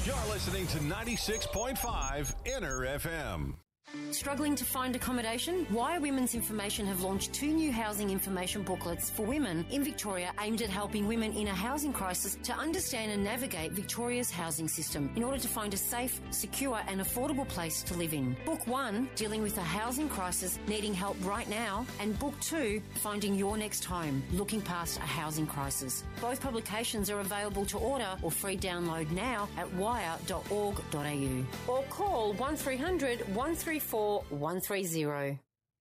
You're listening to 96.5 Inner FM. Struggling to find accommodation? Wire Women's Information have launched 2 new housing information booklets for women in Victoria aimed at helping women in a housing crisis to understand and navigate Victoria's housing system in order to find a safe, secure and affordable place to live in. Book 1, dealing with a housing crisis, needing help right now, and Book 2, finding your next home, looking past a housing crisis. Both publications are available to order or free download now at wire.org.au or call 1300 134 130.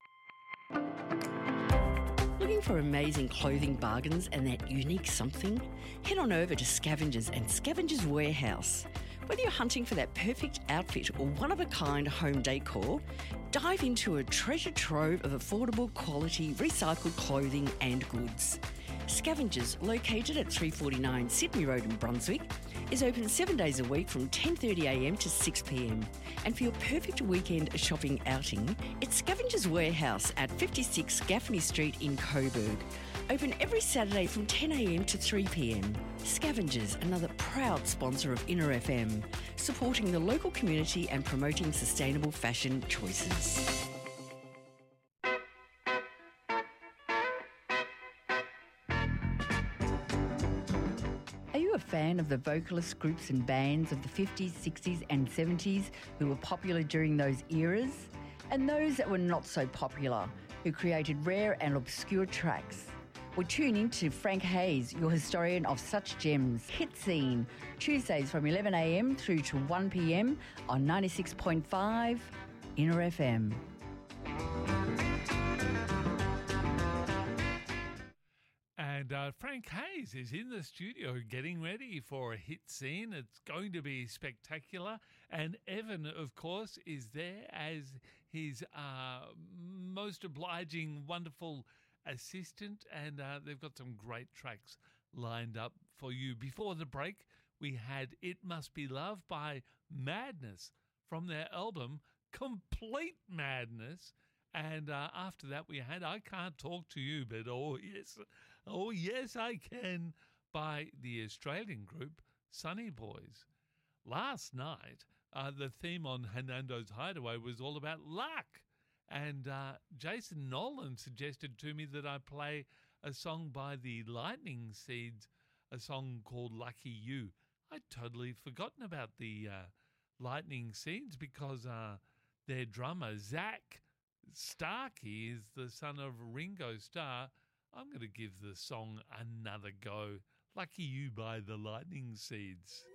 Looking for amazing clothing bargains and that unique something? Head on over to Scavengers and Scavengers Warehouse. Whether you're hunting for that perfect outfit or one-of-a-kind home decor, dive into a treasure trove of affordable quality recycled clothing and goods. Scavengers, located at 349 Sydney Road in Brunswick, is open 7 days a week from 10:30am to 6pm. And for your perfect weekend shopping outing, it's Scavengers Warehouse at 56 Gaffney Street in Coburg. Open every Saturday from 10am to 3pm. Scavengers, another proud sponsor of Inner FM, supporting the local community and promoting sustainable fashion choices. Are you a fan of the vocalist groups and bands of the 50s, 60s and 70s who were popular during those eras? And those that were not so popular, who created rare and obscure tracks? Well, tune in to Frank Hayes, your historian of such gems. Hit Scene, Tuesdays from 11am through to 1pm on 96.5 Inner FM. And Frank Hayes is in the studio getting ready for a hit scene. It's going to be spectacular. And Evan, of course, is there as his most obliging, wonderful assistant. And they've got some great tracks lined up for you. Before the break, we had It Must Be Love by Madness from their album Complete Madness. And after that, we had I Can't Talk to You, but oh yes, I Can by the Australian group Sunny Boys. Last night, the theme on Hernando's Hideaway was all about luck. And Jason Nolan suggested to me that I play a song by the Lightning Seeds, a song called Lucky You. I'd totally forgotten about the Lightning Seeds because their drummer, Zach Starkey, is the son of Ringo Starr. I'm going to give the song another go. Lucky You by the Lightning Seeds.